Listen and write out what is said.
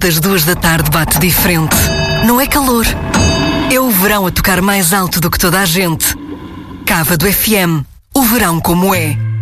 das 2 da tarde bate diferente. Não é calor. É o verão a tocar mais alto do que toda a gente. Cávado FM. O verão como é.